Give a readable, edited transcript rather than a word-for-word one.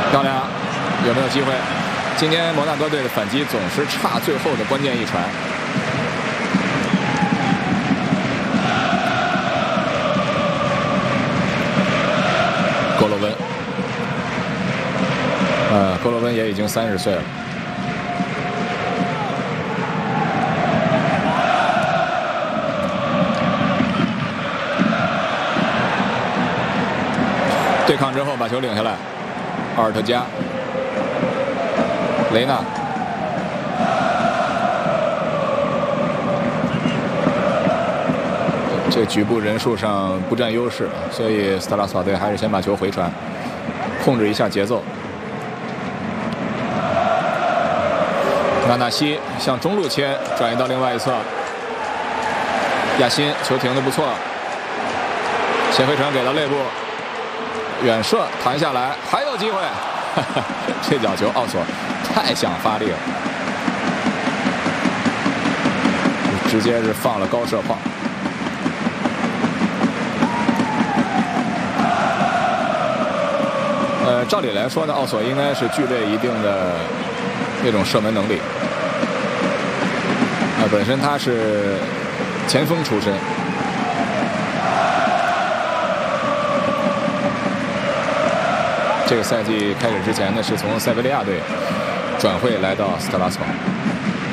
漂亮，有没有机会？今天摩纳哥队的反击总是差最后的关键一传。戈罗温，戈罗温也已经30岁了。对抗之后把球领下来，奥尔特加、雷纳。这局部人数上不占优势，所以斯特拉斯堡队还是先把球回传，控制一下节奏。纳纳西向中路切，转移到另外一侧。亚辛球停得不错，前回传给到肋部，远射弹下来，还有机会。这脚球奥索太想发力了，直接是放了高射炮。照理来说呢，奥索应该是具备一定的那种射门能力。本身他是前锋出身。这个赛季开始之前呢，是从塞维利亚队转会来到斯特拉斯堡。